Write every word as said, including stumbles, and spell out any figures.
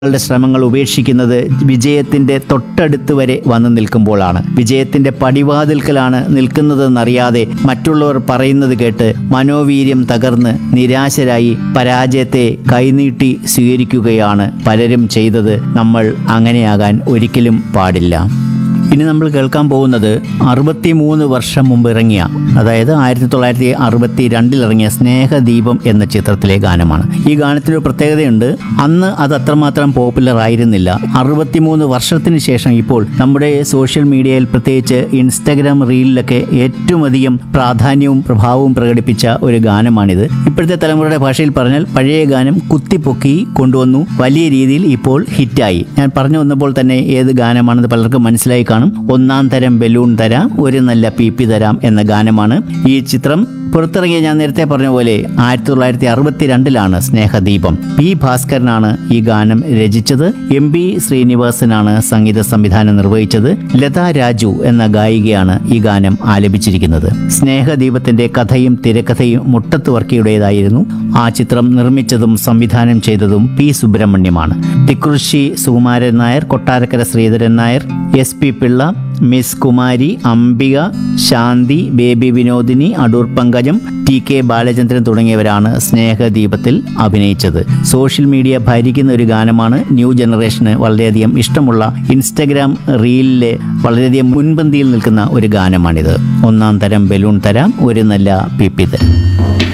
ളുടെ ശ്രമങ്ങൾ ഉപേക്ഷിക്കുന്നത് വിജയത്തിന്റെ തൊട്ടടുത്ത് വരെ വന്നു നിൽക്കുമ്പോഴാണ്. വിജയത്തിന്റെ പടിവാതിൽക്കലാണ് നിൽക്കുന്നതെന്നറിയാതെ മറ്റുള്ളവർ പറയുന്നത് കേട്ട് മനോവീര്യം തകർന്ന് നിരാശരായി പരാജയത്തെ കൈനീട്ടി സ്വീകരിക്കുകയാണ് പലരും ചെയ്തത്. നമ്മൾ അങ്ങനെയാകാൻ ഒരിക്കലും പാടില്ല. ഇനി നമ്മൾ കേൾക്കാൻ പോകുന്നത് അറുപത്തി മൂന്ന് വർഷം മുമ്പ് ഇറങ്ങിയ, അതായത് ആയിരത്തി തൊള്ളായിരത്തി അറുപത്തി രണ്ടിൽ ഇറങ്ങിയ സ്നേഹദീപം എന്ന ചിത്രത്തിലെ ഗാനമാണ്. ഈ ഗാനത്തിനൊരു പ്രത്യേകതയുണ്ട്. അന്ന് അത് അത്രമാത്രം പോപ്പുലർ ആയിരുന്നില്ല. അറുപത്തിമൂന്ന് വർഷത്തിന് ശേഷം ഇപ്പോൾ നമ്മുടെ സോഷ്യൽ മീഡിയയിൽ, പ്രത്യേകിച്ച് ഇൻസ്റ്റഗ്രാം റീലിലൊക്കെ ഏറ്റവും അധികം പ്രാധാന്യവും പ്രഭാവവും പ്രകടിപ്പിച്ച ഒരു ഗാനമാണിത്. ഇപ്പോഴത്തെ തലമുറയുടെ ഭാഷയിൽ പറഞ്ഞാൽ പഴയ ഗാനം കുത്തിപ്പൊക്കി കൊണ്ടുവന്നു വലിയ രീതിയിൽ ഇപ്പോൾ ഹിറ്റായി. ഞാൻ പറഞ്ഞു വന്നപ്പോൾ തന്നെ ഏത് ഗാനമാണെന്ന് പലർക്കും മനസ്സിലായി കാണും. ഒന്നാം തരം ബലൂൺ തരാം, ഒരു നല്ല പി പി തരാം എന്ന ഗാനമാണ്. ഈ ചിത്രം പുറത്തിറങ്ങിയ, ഞാൻ നേരത്തെ പറഞ്ഞ പോലെ, ആയിരത്തി തൊള്ളായിരത്തി അറുപത്തി രണ്ടിലാണ് സ്നേഹദീപം. പി ഭാസ്കരനാണ് ഈ ഗാനം രചിച്ചത്. എം ബി ശ്രീനിവാസനാണ് സംഗീത സംവിധാനം നിർവഹിച്ചത്. ലതാ രാജു എന്ന ഗായികയാണ് ഈ ഗാനം ആലപിച്ചിരിക്കുന്നത്. സ്നേഹദീപത്തിന്റെ കഥയും തിരക്കഥയും മുട്ടത്ത് വർക്കിയുടേതായിരുന്നു. ആ ചിത്രം നിർമ്മിച്ചതും സംവിധാനം ചെയ്തതും P സുബ്രഹ്മണ്യമാണ്. Thikkurissy Sukumaran Nair, Kottarakkara Sreedharan Nair, S P Pillai, miss Kumari, Ambika, ശാന്തി, ബേബി വിനോദിനി, അടൂർ പങ്കജം, ടി കെ ബാലചന്ദ്രൻ തുടങ്ങിയവരാണ് സ്നേഹദീപത്തിൽ അഭിനയിച്ചത്. സോഷ്യൽ മീഡിയ ഭരിക്കുന്ന ഒരു ഗാനമാണ്. ന്യൂ ജനറേഷന് വളരെയധികം ഇഷ്ടമുള്ള, ഇൻസ്റ്റഗ്രാം റീലിലെ വളരെയധികം മുൻപന്തിയിൽ നിൽക്കുന്ന ഒരു ഗാനമാണിത്. ഒന്നാം തരം ബലൂൺ തരാം, ഒരു നല്ല പി പി തരാം.